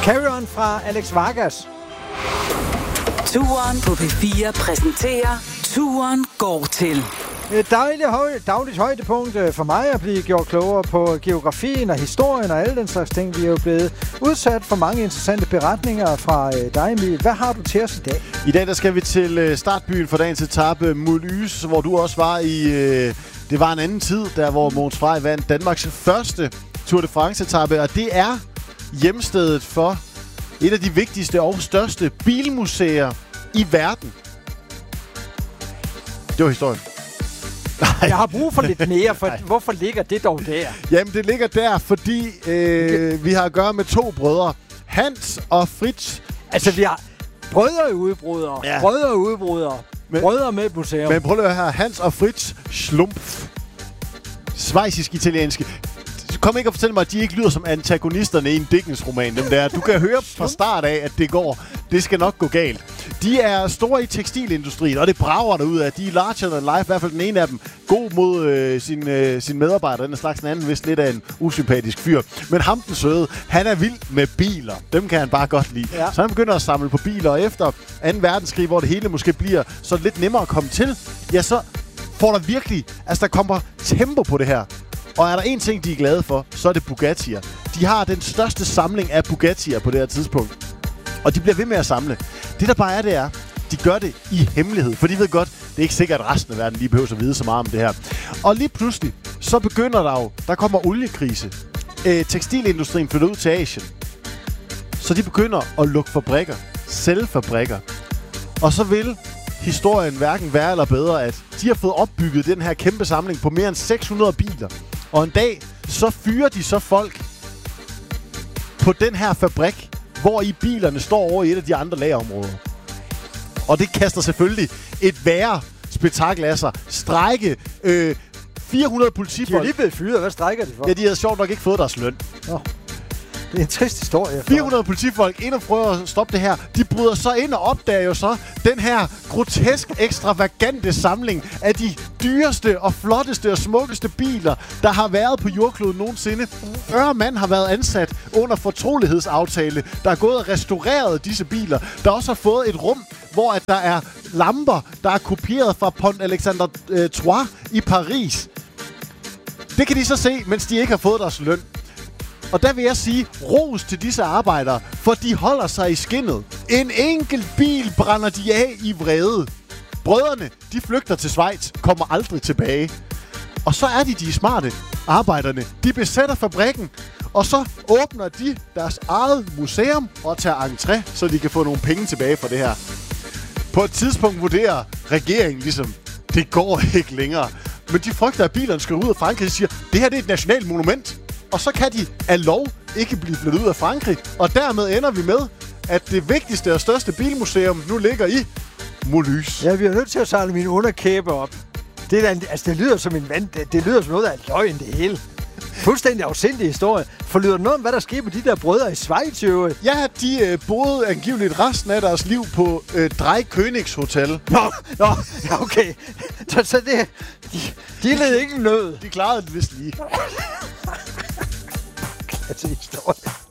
Carry On fra Alex Vargas. Turen på P4 præsenterer Turen går til. Et dagligt højdepunkt for mig at blive gjort klogere på geografien og historien og alle den slags ting. Vi er jo blevet udsat for mange interessante beretninger fra dig, Emil. Hvad har du til os i dag? I dag der skal vi til startbyen for dagens etape, Moulys, hvor du også var i... Det var en anden tid, der hvor Mogens Frey vandt Danmarks første Tour de France-etape, og det er hjemstedet for et af de vigtigste og største bilmuseer i verden. Det var historien. Jeg har brug for lidt mere, for hvorfor ligger det dog der? Jamen, det ligger der, fordi vi har at gøre med to brødre. Hans og Fritz. Altså, vi har brødre udbrydere. Ja. Brødre udbrydere. Brødre med museum. Men prøv at høre her. Hans og Fritz Schlumpf. Schweizisk-italienske. Kom ikke og fortæl mig, at de ikke lyder som antagonisterne i en Dickens-roman, dem der. Du kan høre fra start af, at det skal nok gå galt. De er store i tekstilindustrien, og det brager derud af. De er larger than life, i hvert fald den ene af dem. God mod sin medarbejder, den slags, den anden vist lidt af en usympatisk fyr. Men ham den søde, han er vild med biler. Dem kan han bare godt lide. Ja. Så han begynder at samle på biler, og efter 2. verdenskrig, hvor det hele måske bliver så lidt nemmere at komme til, ja, så får der virkelig, altså der kommer tempo på det her. Og er der en ting, de er glade for, så er det Bugatti'er. De har den største samling af Bugatti'er på det her tidspunkt. Og de bliver ved med at samle. Det der bare er, det er, de gør det i hemmelighed. For de ved godt, det er ikke sikkert, at resten af verden lige behøver at vide så meget om det her. Og lige pludselig, så begynder der kommer oliekrise. Tekstilindustrien flytter ud til Asien. Så de begynder at lukke fabrikker. Sælge fabrikker. Og så vil historien hverken værre eller bedre, at de har fået opbygget den her kæmpe samling på mere end 600 biler. Og en dag, så fyrer de så folk på den her fabrik, hvor i bilerne står over i et af de andre lagerområder. Og det kaster selvfølgelig et værre spektakel af sig. Strejke. 400 politifolk. De er lige blevet fyret. Hvad strækker de for? Ja, de havde sjovt nok ikke fået deres løn. Oh. Det er en trist historie. 400 politifolk ind og prøver at stoppe det her. De bryder så ind og opdager jo så den her grotesk ekstravagante samling af de dyreste og flotteste og smukkeste biler, der har været på jordkloden nogensinde. 40 mand har været ansat under fortrolighedsaftale, der er gået og restaureret disse biler. Der også har fået et rum, hvor at der er lamper, der er kopieret fra Pont Alexandre III i Paris. Det kan de så se, mens de ikke har fået deres løn. Og der vil jeg sige, ros til disse arbejdere, for de holder sig i skindet. En enkelt bil brænder de af i vrede. Brødrene, de flygter til Schweiz, kommer aldrig tilbage. Og så er de smarte arbejderne. De besætter fabrikken, og så åbner de deres eget museum og tager entré, så de kan få nogle penge tilbage for det her. På et tidspunkt vurderer regeringen ligesom, det går ikke længere. Men de frygter, at bilerne skal ud af Frankrig og siger, det her det er et nationalt monument. Og så kan de af lov ikke blive flyttet ud af Frankrig. Og dermed ender vi med, at det vigtigste og største bilmuseum nu ligger i Moulys. Ja, vi er nødt til at samle min underkæbe op. Det lyder som en vand. Det lyder som noget af løgn, det hele. Fuldstændig afsindig historie. Forlyder noget om, hvad der sker med de der brødre i Schweiz, jo? Ja, de boede angiveligt resten af deres liv på Drei Königs Hotel. Nå, ja, okay. Så det... De led ikke nød. De klarede det vist lige. Klasse historie.